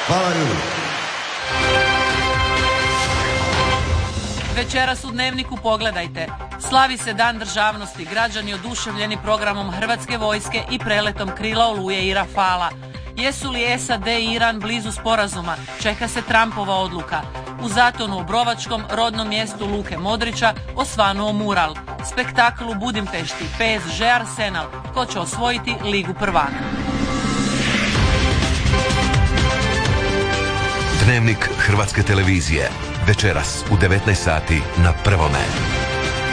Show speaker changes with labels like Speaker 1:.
Speaker 1: Hvala ljudi.
Speaker 2: Večeras u Dnevniku pogledajte. Slavi se Dan državnosti, građani oduševljeni programom Hrvatske vojske i preletom krila Oluje i Rafala. Jesu li SAD i Iran blizu sporazuma? Čeka se Trumpova odluka. U Zatonu u Obrovačkom, rodnom mjestu Luke Modrića, osvanuo mural. Spektakl u Budimpešti, PSG Arsenal, ko će osvojiti Ligu prvaka.
Speaker 3: Dnevnik Hrvatske televizije. Večeras u 19 sati na Prvome.